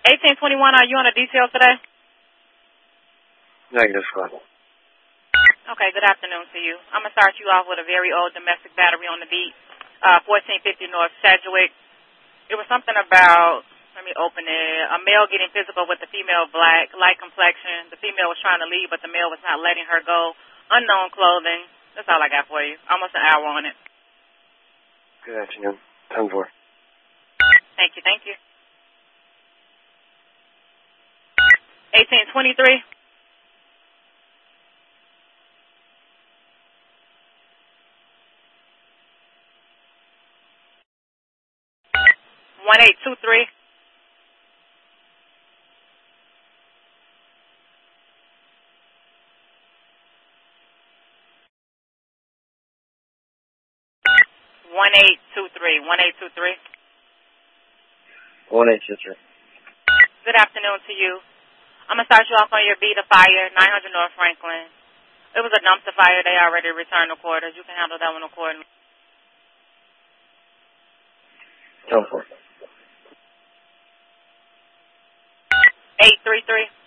1821, are you on a detail today? Negative, squad. Okay, good afternoon to you. I'm going to start you off with a very old domestic battery on the beat, 1450 North Sedgwick. It was something about, let me open it, a male getting physical with the female black, light complexion. The female was trying to leave, but the male was not letting her go. Unknown clothing. That's all I got for you. Almost an hour on it. Good afternoon. 10-4. Thank you, thank you. 1823. One 1823. One 1823. 1823. Good afternoon to you. I'm going to start you off on your beat of fire, 900 North Franklin. It was a dumpster fire. They already returned the quarters. You can handle that one accordingly. 10-4. 833.